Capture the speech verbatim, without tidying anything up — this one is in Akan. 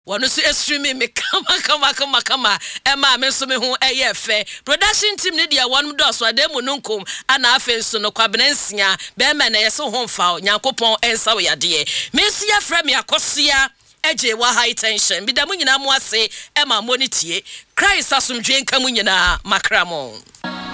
Wanu su esrimi me kama kama kama kama ema me so me ho eye fe production team ne dia wanu do so ade mu nunkum ana afen so no kwabenansia be me na yeso ho mfa nyankopon ensa we yade me su ya fra me akosia eje wa high tension bi da mu nyina mu ase ema monitie Christ asumdwe nka mu nyina makramo.